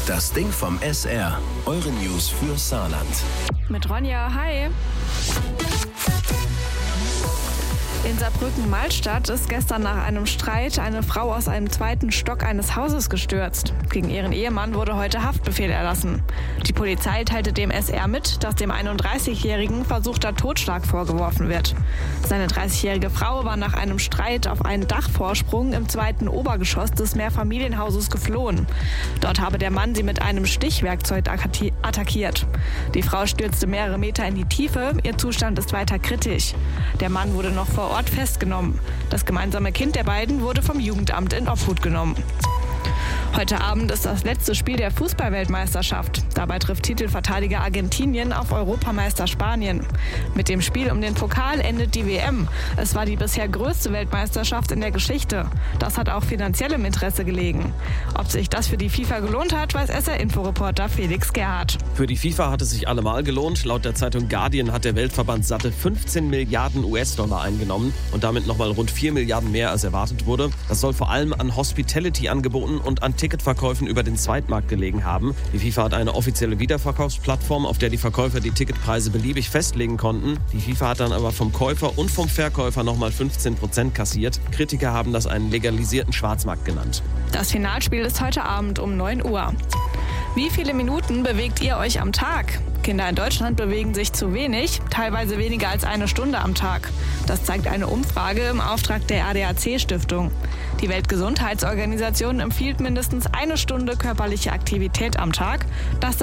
Das Ding vom SR. Eure News für Saarland. Mit Ronja, hi. In Saarbrücken-Malstadt ist gestern nach einem Streit eine Frau aus einem zweiten Stock eines Hauses gestürzt. Gegen ihren Ehemann wurde heute Haftbefehl erlassen. Die Polizei teilte dem SR mit, dass dem 31-Jährigen versuchter Totschlag vorgeworfen wird. Seine 30-jährige Frau war nach einem Streit auf einen Dachvorsprung im zweiten Obergeschoss des Mehrfamilienhauses geflohen. Dort habe der Mann sie mit einem Stichwerkzeug attackiert. Die Frau stürzte mehrere Meter in die Tiefe, ihr Zustand ist weiter kritisch. Der Mann wurde noch vor Ort festgenommen. Das gemeinsame Kind der beiden wurde vom Jugendamt in Obhut genommen. Heute Abend ist das letzte Spiel der Fußball-Weltmeisterschaft. Dabei trifft Titelverteidiger Argentinien auf Europameister Spanien. Mit dem Spiel um den Pokal endet die WM. Es war die bisher größte Weltmeisterschaft in der Geschichte. Das hat auch finanziellem Interesse gelegen. Ob sich das für die FIFA gelohnt hat, weiß SR-Info-Reporter Felix Gerhardt. Für die FIFA hat es sich allemal gelohnt. Laut der Zeitung Guardian hat der Weltverband satte 15 Milliarden US-Dollar eingenommen und damit nochmal rund 4 Milliarden mehr als erwartet wurde. Das soll vor allem an Hospitality-Angeboten und an Ticketverkäufen über den Zweitmarkt gelegen haben. Die FIFA hat eine offizielle Wiederverkaufsplattform, auf der die Verkäufer die Ticketpreise beliebig festlegen konnten. Die FIFA hat dann aber vom Käufer und vom Verkäufer nochmal 15% kassiert. Kritiker haben das einen legalisierten Schwarzmarkt genannt. Das Finalspiel ist heute Abend um 9 Uhr. Wie viele Minuten bewegt ihr euch am Tag? Kinder in Deutschland bewegen sich zu wenig, teilweise weniger als eine Stunde am Tag. Das zeigt eine Umfrage im Auftrag der ADAC-Stiftung. Die Weltgesundheitsorganisation empfiehlt mindestens eine Stunde körperliche Aktivität am Tag. Das